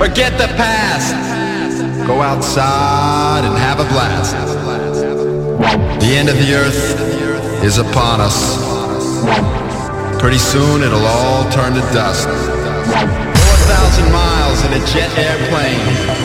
Forget the past. Go outside and have a blast. The end of the earth is upon us. Pretty soon it'll all turn to dust. 4,000 miles in a jet airplane.